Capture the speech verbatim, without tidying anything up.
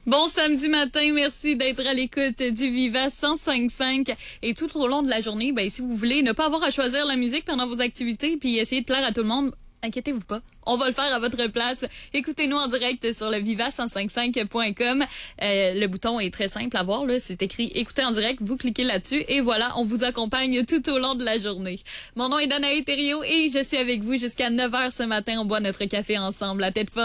Bon samedi matin, merci d'être à l'écoute du Viva cent cinq virgule cinq. Et tout au long de la journée, ben, si vous voulez ne pas avoir à choisir la musique pendant vos activités puis essayer de plaire à tout le monde, inquiétez-vous pas, on va le faire à votre place. Écoutez-nous en direct sur le viva cent cinq virgule cinq point com. Euh, le bouton est très simple à voir, là. C'est écrit « Écoutez en direct », vous cliquez là-dessus et voilà, on vous accompagne tout au long de la journée. Mon nom est Danae Thériault et je suis avec vous jusqu'à neuf heures ce matin. On boit notre café ensemble à tête forte.